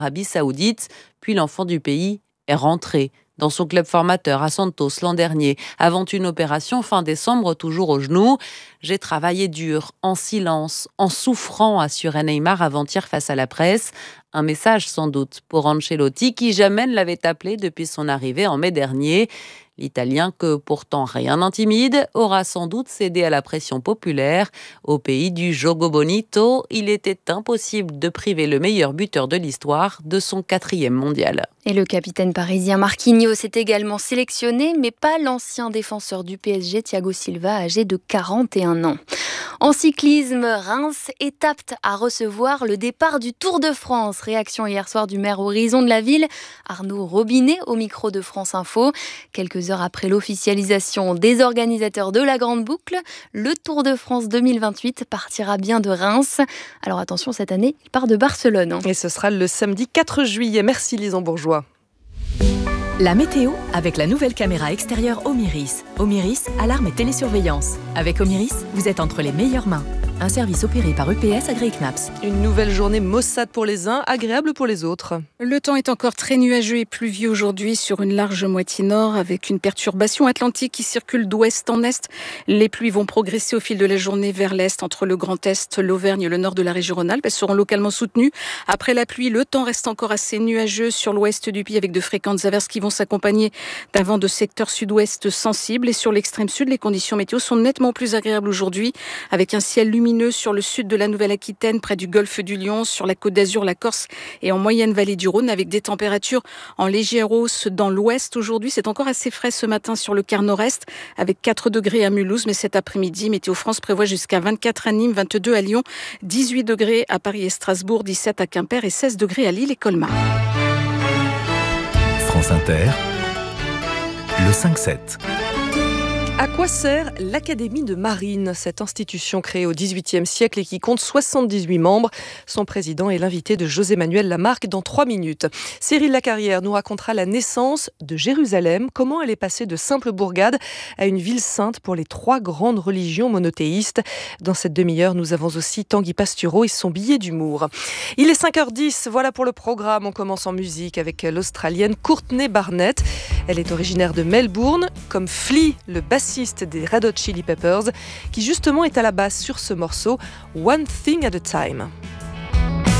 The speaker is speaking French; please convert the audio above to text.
Arabie Saoudite, puis l'enfant du pays est rentré dans son club formateur à Santos l'an dernier, avant une opération fin décembre, toujours au genou. J'ai travaillé dur, en silence, en souffrant, assurait Neymar avant-hier face à la presse. Un message sans doute pour Ancelotti, qui jamais ne l'avait appelé depuis son arrivée en mai dernier. L'Italien, que pourtant rien n'intimide, aura sans doute cédé à la pression populaire. Au pays du Jogo Bonito, il était impossible de priver le meilleur buteur de l'histoire de son 4e mondial. Et le capitaine parisien Marquinhos est également sélectionné, mais pas l'ancien défenseur du PSG Thiago Silva, âgé de 41 ans. En cyclisme, Reims est apte à recevoir le départ du Tour de France. Réaction hier soir du maire horizon de la ville, Arnaud Robinet, au micro de France Info. Quelques heures après l'officialisation des organisateurs de la Grande Boucle, le Tour de France 2028 partira bien de Reims. Alors attention, cette année, il part de Barcelone. Et ce sera le samedi 4 juillet. Merci Lison Bourgeois. La météo avec la nouvelle caméra extérieure Omiris. Omiris, alarme et télésurveillance. Avec Omiris, vous êtes entre les meilleures mains. Un service opéré par EPS agréé CNAPS. Une nouvelle journée maussade pour les uns, agréable pour les autres. Le temps est encore très nuageux et pluvieux aujourd'hui sur une large moitié nord avec une perturbation atlantique qui circule d'ouest en est. Les pluies vont progresser au fil de la journée vers l'est entre le Grand Est, l'Auvergne et le nord de la région Rhône-Alpes. Elles seront localement soutenues. Après la pluie, le temps reste encore assez nuageux sur l'ouest du pays avec de fréquentes averses qui vont s'accompagner d'un vent de secteur sud-ouest sensible. Et sur l'extrême sud, les conditions météo sont nettement plus agréables aujourd'hui avec un ciel lumineux sur le sud de la Nouvelle-Aquitaine, près du golfe du Lion, sur la Côte d'Azur, la Corse et en moyenne vallée du Rhône, avec des températures en légère hausse dans l'ouest. Aujourd'hui, c'est encore assez frais ce matin sur le quart nord-est, avec 4 degrés à Mulhouse, mais cet après-midi, Météo France prévoit jusqu'à 24 à Nîmes, 22 à Lyon, 18 degrés à Paris et Strasbourg, 17 à Quimper et 16 degrés à Lille et Colmar. France Inter, le 5-7. À quoi sert l'Académie de Marine, cette institution créée au XVIIIe siècle et qui compte 78 membres? Son président est l'invité de José-Manuel Lamarque dans 3 minutes. Cyril Lacarrière nous racontera la naissance de Jérusalem, comment elle est passée de simple bourgade à une ville sainte pour les 3 grandes religions monothéistes. Dans cette demi-heure, nous avons aussi Tanguy Pastureau et son billet d'humour. Il est 5h10, voilà pour le programme. On commence en musique avec l'Australienne Courtney Barnett. Elle est originaire de Melbourne, comme Flea, le bassiste des Red Hot Chili Peppers, qui justement est à la basse sur ce morceau One Thing at a Time.